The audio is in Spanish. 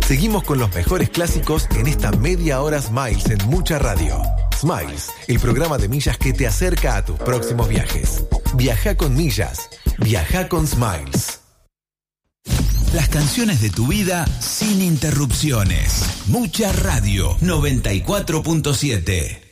Seguimos con los mejores clásicos en esta media hora Smiles en Mucha Radio. Smiles, el programa de millas que te acerca a tus próximos viajes. Viaja con millas. Viaja con Smiles. Las canciones de tu vida sin interrupciones. Mucha Radio 94.7.